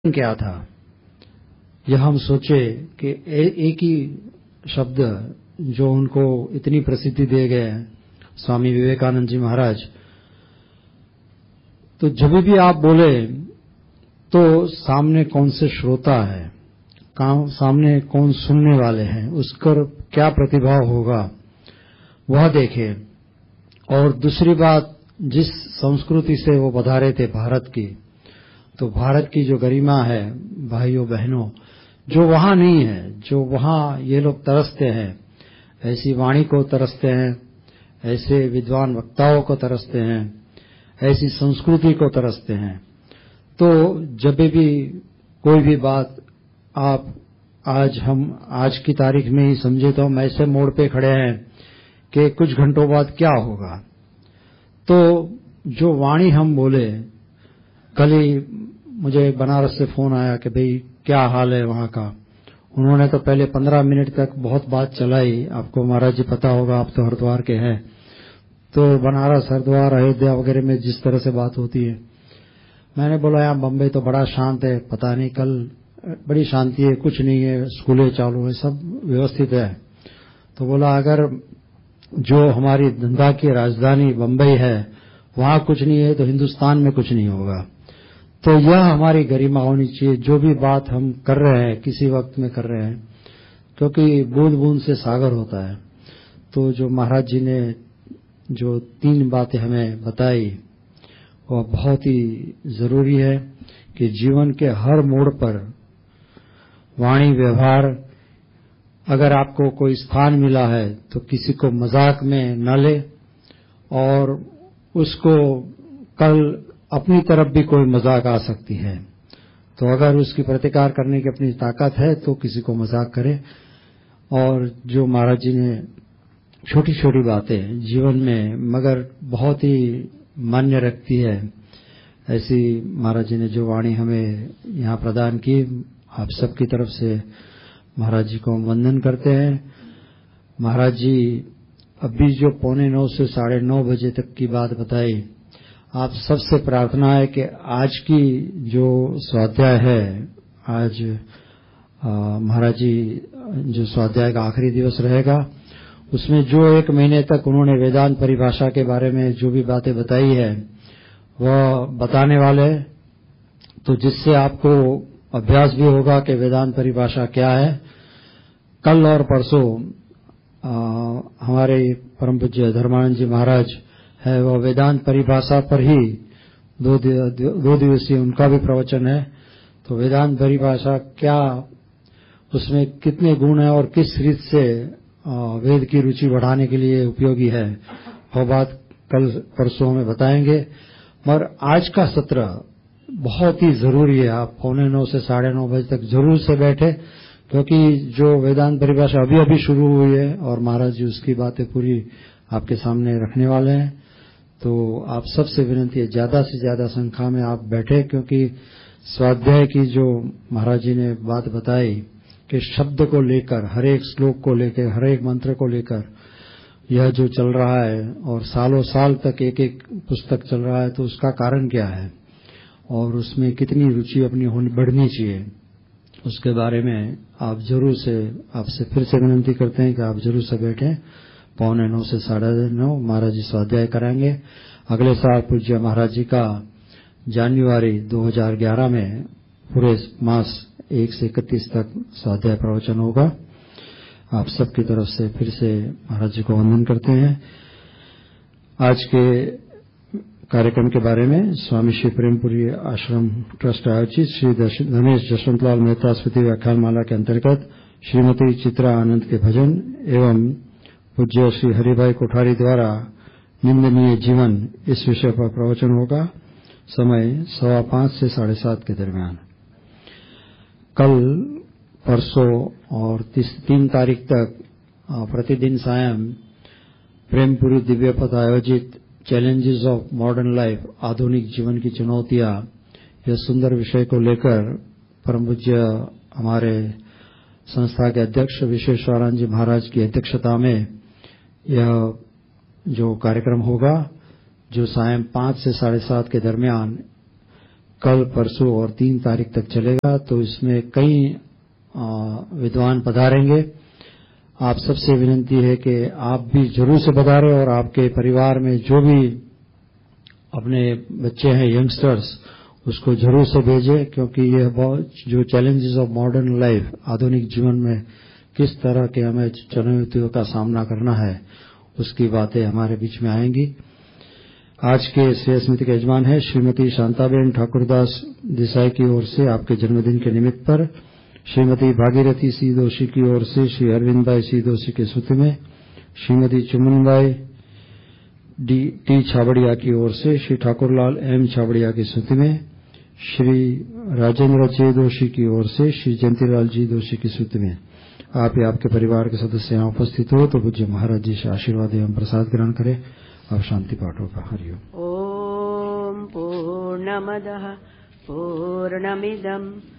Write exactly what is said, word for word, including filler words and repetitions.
क्या था, यह हम सोचे कि एक ही शब्द जो उनको इतनी प्रसिद्धि दे गए स्वामी विवेकानंद जी महाराज, तो जब भी आप बोले तो सामने कौन से श्रोता है, सामने कौन सुनने वाले हैं, उसका क्या प्रतिभाव होगा वह देखे। और दूसरी बात, जिस संस्कृति से वो पधारे थे भारत की, तो भारत की जो गरिमा है भाइयों बहनों, जो वहां नहीं है, जो वहां ये लोग तरसते हैं, ऐसी वाणी को तरसते हैं, ऐसे विद्वान वक्ताओं को तरसते हैं, ऐसी संस्कृति को तरसते हैं। तो जब भी कोई भी बात आप आज हम आज की तारीख में ही समझे तो हम ऐसे मोड़ पे खड़े हैं कि कुछ घंटों बाद क्या होगा। तो जो वाणी हम बोले, कल ही मुझे बनारस से फोन आया कि भाई क्या हाल है वहां का। उन्होंने तो पहले पंद्रह मिनट तक बहुत बात चलाई। आपको महाराज जी पता होगा, आप तो हरिद्वार के हैं, तो बनारस हरिद्वार अयोध्या वगैरह में जिस तरह से बात होती है, मैंने बोला यार बम्बई तो बड़ा शांत है, पता नहीं कल बड़ी शांति है, कुछ नहीं है, स्कूलें चालू है, सब व्यवस्थित है। तो बोला अगर जो हमारी धंधा की राजधानी बम्बई है वहां कुछ नहीं है तो हिंदुस्तान में कुछ नहीं होगा। तो यह हमारी गरिमा होनी चाहिए, जो भी बात हम कर रहे हैं किसी वक्त में कर रहे हैं, क्योंकि बूंद बूंद से सागर होता है। तो जो महाराज जी ने जो तीन बातें हमें बताई वह बहुत ही जरूरी है कि जीवन के हर मोड़ पर वाणी व्यवहार, अगर आपको कोई स्थान मिला है तो किसी को मजाक में न ले, और उसको कल अपनी तरफ भी कोई मजाक आ सकती है, तो अगर उसकी प्रतिकार करने की अपनी ताकत है तो किसी को मजाक करे। और जो महाराज जी ने छोटी छोटी बातें जीवन में मगर बहुत ही मान्य रखती है, ऐसी महाराज जी ने जो वाणी हमें यहाँ प्रदान की, आप सबकी तरफ से महाराज जी को हम वंदन करते हैं। महाराज जी अभी जो पौने नौ से साढ़े नौ बजे तक की बात बताई, आप सबसे प्रार्थना है कि आज की जो स्वाध्याय है, आज महाराज जी जो स्वाध्याय का आखिरी दिवस रहेगा, उसमें जो एक महीने तक उन्होंने वेदांत परिभाषा के बारे में जो भी बातें बताई है वह बताने वाले, तो जिससे आपको अभ्यास भी होगा कि वेदांत परिभाषा क्या है। कल और परसों हमारे परम पूज्य धर्मानंद जी महाराज है, वह वेदांत परिभाषा पर ही दो, दो दिवसीय उनका भी प्रवचन है। तो वेदांत परिभाषा क्या, उसमें कितने गुण हैं और किस रीत से वेद की रुचि बढ़ाने के लिए उपयोगी है, वह बात कल परसों में बताएंगे। मगर आज का सत्र बहुत ही जरूरी है, आप पौने नौ से साढ़े नौ बजे तक जरूर से बैठे, क्योंकि जो वेदांत परिभाषा अभी अभी शुरू हुई है और महाराज जी उसकी बातें पूरी आपके सामने रखने वाले हैं। तो आप सबसे विनती है ज्यादा से ज्यादा संख्या में आप बैठे, क्योंकि स्वाध्याय की जो महाराज जी ने बात बताई कि शब्द को लेकर, हर एक श्लोक को लेकर, हर एक मंत्र को लेकर यह जो चल रहा है और सालों साल तक एक एक पुस्तक चल रहा है, तो उसका कारण क्या है और उसमें कितनी रुचि अपनी बढ़नी चाहिए, उसके बारे में आप जरूर से, आपसे फिर से विनती करते हैं कि आप जरूर से बैठें। पौने नौ से साढ़े नौ महाराज जी स्वाध्याय कराएंगे। अगले साल पूज्य महाराज जी का जनवरी दो हज़ार ग्यारह में पूरे मास एक से इकतीस तक स्वाध्याय प्रवचन होगा। आप सबकी तरफ से फिर से महाराज जी को वंदन करते हैं। आज के कार्यक्रम के बारे में स्वामी श्री प्रेमपुरी आश्रम ट्रस्ट आयोजित श्री धनेश जसवंतलाल मेहता स्मृति व्याख्यान माला के अंतर्गत श्रीमती चित्रा आनंद के भजन एवं पूज्य श्री हरिभाई कोठारी द्वारा निंदनीय जीवन इस विषय पर प्रवचन होगा। समय सवा पांच से साढ़े सात के दरमियान। कल परसों और तीन तारीख तक प्रतिदिन सायं प्रेमपुरी दिव्य पथ आयोजित चैलेंजेस ऑफ मॉडर्न लाइफ, आधुनिक जीवन की चुनौतियां, यह सुंदर विषय को लेकर परम पूज्य हमारे संस्था के अध्यक्ष विश्वेश्वरानंद जी महाराज की अध्यक्षता में यह जो कार्यक्रम होगा, जो सायं पांच से साढ़े सात के दरमियान कल, परसों और तीन तारीख तक चलेगा। तो इसमें कई विद्वान पधारेंगे। आप सबसे विनती है कि आप भी जरूर से पधारें और आपके परिवार में जो भी अपने बच्चे हैं, यंगस्टर्स, उसको जरूर से भेजें, क्योंकि यह बहुत जो चैलेंजेस ऑफ मॉडर्न लाइफ, आधुनिक जीवन में किस तरह के हमें चुनौतियों का सामना करना है, उसकी बातें हमारे बीच में आएंगी। आज के श्रेय समिति के यजमान है श्रीमती शांताबेन ठाकुरदास देसाई की ओर से आपके जन्मदिन के निमित्त पर, श्रीमती भागीरथी सी दोषी की ओर से श्री अरविंद भाई सी दोषी की स्मृति में, श्रीमती चुमन भाई डी टी छाबड़िया की ओर से श्री ठाकुरलाल एम छाबड़िया की स्मृति में, श्री राजेंद्र जे दोषी की ओर से श्री जयंतीलाल जी दोषी की स्मृति में आप या आपके परिवार के सदस्य यहाँ उपस्थित हो तो पूज्य महाराज जी से आशीर्वाद एवं प्रसाद ग्रहण करें। अब शांति पाठ होगा। हरिओम। ओम पूर्णमदः पूर्णमिदम्